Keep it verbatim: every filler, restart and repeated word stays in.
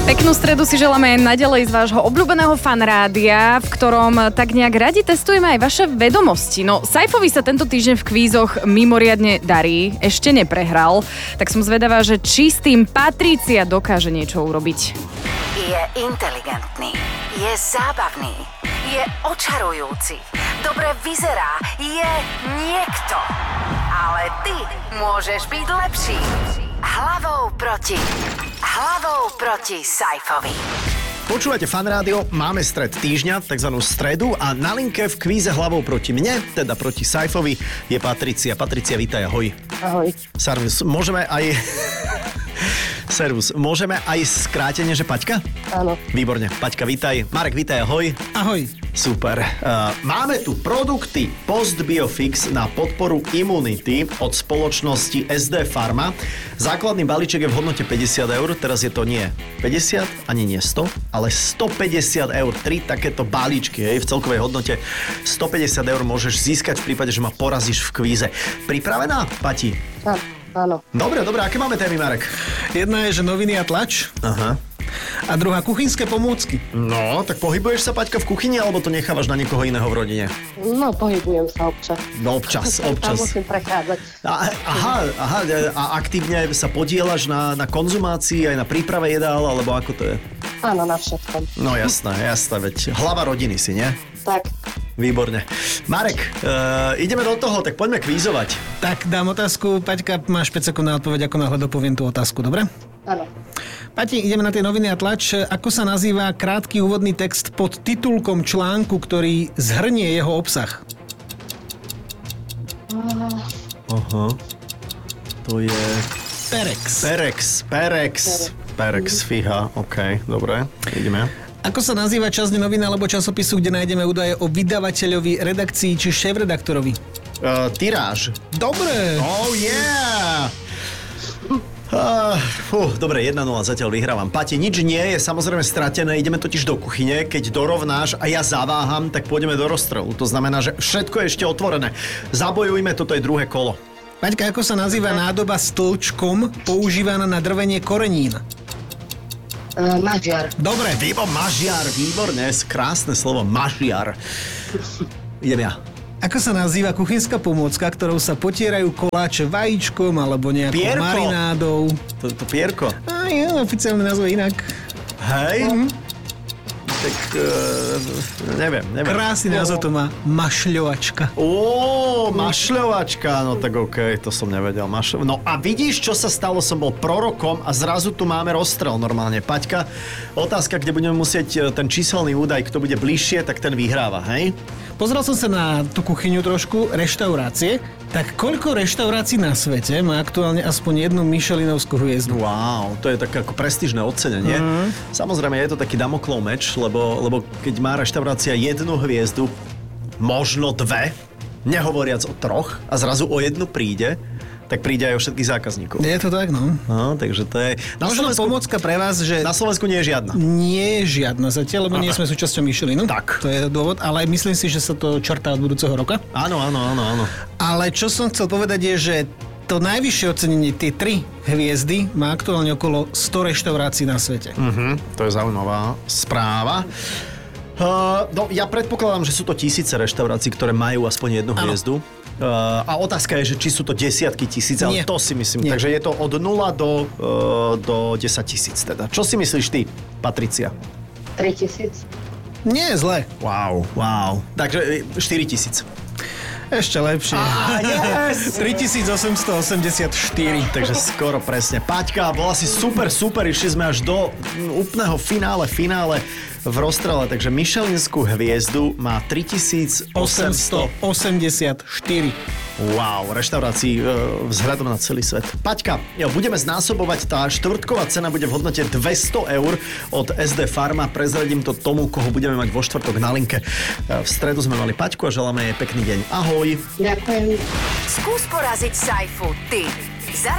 Peknú stredu si želáme aj naďalej z vášho obľúbeného fanrádia, v ktorom tak nejak radi testujeme aj vaše vedomosti. No, Saifovi sa tento týždeň v kvízoch mimoriadne darí, ešte neprehral, tak som zvedavá, že či s tým Patricia dokáže niečo urobiť. Je inteligentný, je zábavný, je očarujúci, dobre vyzerá, je niekto. Ale ty môžeš byť lepší. Hlavou proti. Hlavou proti Saifovi. Počúvate Fan Rádio, máme stred týždňa, takzvanú stredu a na linke v kvíze Hlavou proti mne, teda proti Saifovi, je Patricia. Patricia, vítaj, ahoj. Ahoj. Servus, môžeme aj... Servus, môžeme aj skrátenie, že Paťka? Áno. Výborne, Paťka, vítaj. Marek, vítaj, ahoj. Ahoj. Super. Uh, máme tu produkty Postbiofix na podporu imunity od spoločnosti es dé Pharma. Základný balíček je v hodnote päťdesiat eur, teraz je to nie päťdesiat, ani nie sto, ale stopäťdesiat eur. Tri takéto balíčky, hej, v celkovej hodnote stopäťdesiat eur môžeš získať v prípade, že ma porazíš v kvíze. Pripravená, Pati? Áno. Dobre, dobre, aké máme témy, Marek? Jedna je, že noviny a tlač. Aha. A druhá kuchynské pomôcky. No, tak pohybuješ sa, Paťka, v kuchyni, alebo to nechávaš na niekoho iného v rodine? No, pohybujem sa občas. No, občas, občas. Tam musím prechádzať. A, aha, aha, a aktívne sa podieľaš na, na konzumácii, aj na príprave jedál, alebo ako to je? Áno, na všetkom. No jasné, jasné, veď hlava rodiny si, nie? Tak. Výborne. Marek, uh, ideme do toho, tak poďme kvízovať. Tak dám otázku, Paťka, máš päť sekúnd na odpoveď, ako náhle dopoviem tú otázku, dobre? Áno. Pati, ideme na tie noviny a tlač. Ako sa nazýva krátky úvodný text pod titulkom článku, ktorý zhrnie jeho obsah? Aha. To je... Perex. Perex, Perex. Perex, fíha, okej, okay, dobre, ideme. Ako sa nazýva časť noviny alebo časopisu, kde nájdeme údaje o vydavateľovi, redakcii či šéfredaktorovi? Uh, tiráž. Dobre. Oh yeah! Uh, fú, dobre, jedna nula zatiaľ vyhrávam. Pati, nič nie je samozrejme stratené, ideme totiž do kuchyne, keď dorovnáš a ja zaváham, tak pôjdeme do rozstrelu. To znamená, že všetko je ešte otvorené. Zabojujme, toto je druhé kolo. Paťka, ako sa nazýva nádoba s tlčkom používaná na drvenie korenín? Uh, mažiar. Dobre. Výbo, mažiar, výborne, krásne slovo, mažiar. Idem ja. Ako sa nazýva kuchynská pomôcka, ktorou sa potierajú koláče vajíčkom alebo nejakou Pierko. marinádou? To, to pierko. A je, oficiálne názov inak. Hej? Mm-hmm. Tak, uh, neviem, neviem. Krásny názov to má. Mašľovačka. Ó, mašľovačka, no tak okej, okay, to som nevedel. Mašľo... No a vidíš, čo sa stalo? Som bol prorokom a zrazu tu máme rozstrel normálne. Paťka, otázka, kde budeme musieť ten číselný údaj, kto bude bližšie, tak ten vyhráva, hej? Pozrel som sa na tú kuchyňu trošku, reštaurácie. Tak koľko reštaurácií na svete má aktuálne aspoň jednu Michelinovskú hviezdu? Wow, to je také ako prestížne ocenenie. Mm. Samozrejme, je to taký Damoklov meč, lebo, lebo keď má reštaurácia jednu hviezdu, možno dve, nehovoriac o troch, a zrazu o jednu príde, tak príde aj o všetkých zákazníkov. Je to tak, no. No, takže to je... Na Možno Slovensku... pomôcka pre vás, že... Na Slovensku nie je žiadna. Nie je žiadna zatiaľ, lebo Aha. nie sme súčasťou Michelinu. Tak. To je dôvod, ale myslím si, že sa to črtá od budúceho roka. Áno, áno, áno, áno. Ale čo som chcel povedať je, že to najvyššie ocenenie, tie tri hviezdy, má aktuálne okolo sto reštaurácií na svete. Uh-huh, to je zaujímavá správa. Uh, no, ja predpokladám, že sú to tisíce reštaurácií, ktoré majú aspoň jednu hviezdu. Uh, a otázka je, že či sú to desiatky tisíc, ale Nie. to si myslím. Nie. Takže je to od nula do, uh, do desať tisíc teda. Čo si myslíš ty, Patricia? tri tisíc. Nie je zle. Wow, wow. Takže štyri tisíc. Ešte lepšie. Ah, yes! tritisícosemstoosemdesiatštyri. Takže skoro presne. Paťka, bola si super, super. Išli sme až do úplného finále, finále v rozstrele. Takže Michelinskú hviezdu má tritisícosemstoosemdesiatštyri. Wow, reštaurácií e, vzhľadom na celý svet. Paťka, jo, budeme znásobovať, tá štvrtková cena bude v hodnote dvesto eur od es dé Pharma. Prezradím to tomu, koho budeme mať vo štvrtok na linke. E, v stredu sme mali Paťku a želáme jej pekný deň. Ahoj. Ďakujem. Skús poraziť Saifu ty.